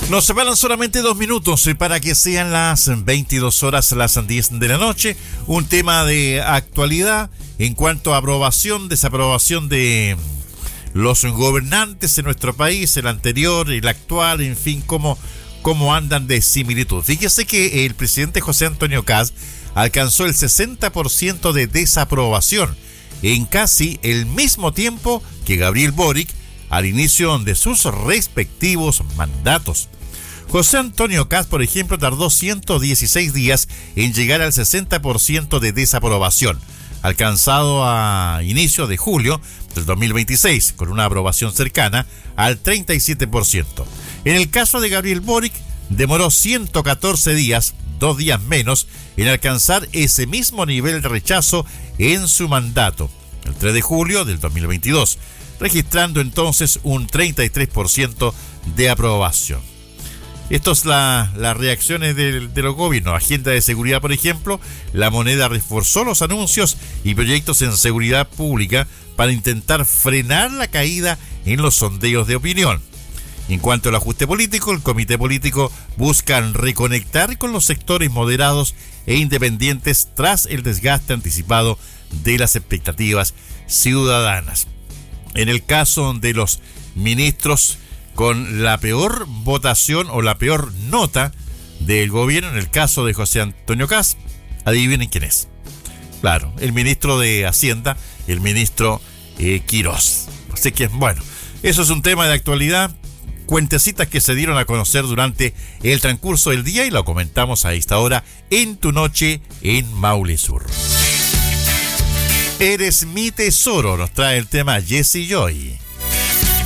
Nos separan solamente 2 minutos para que sean las 22 horas, las 10 de la noche. Un tema de actualidad en cuanto a aprobación, desaprobación de los gobernantes en nuestro país, el anterior, el actual, en fin, cómo andan de similitud. Fíjese que el presidente José Antonio Kast alcanzó el 60% de desaprobación en casi el mismo tiempo que Gabriel Boric al inicio de sus respectivos mandatos. José Antonio Kast, por ejemplo, tardó 116 días en llegar al 60% de desaprobación, alcanzado a inicio de julio del 2026, con una aprobación cercana al 37%. En el caso de Gabriel Boric, demoró 114 días, 2 días menos, en alcanzar ese mismo nivel de rechazo en su mandato, el 3 de julio del 2022, registrando entonces un 33% de aprobación. Estas son las reacciones de los gobiernos. Agenda de seguridad, por ejemplo, la moneda reforzó los anuncios y proyectos en seguridad pública para intentar frenar la caída en los sondeos de opinión. En cuanto al ajuste político, el comité político busca reconectar con los sectores moderados e independientes tras el desgaste anticipado de las expectativas ciudadanas. En el caso de los ministros con la peor votación o la peor nota del gobierno, en el caso de José Antonio Kast, adivinen quién es. Claro, el ministro de Hacienda, el ministro Quirós. Así que, bueno, eso es un tema de actualidad, cuentecitas que se dieron a conocer durante el transcurso del día y lo comentamos a esta hora en Tu Noche en Maule Sur. Eres mi tesoro, nos trae el tema Jesse Joy.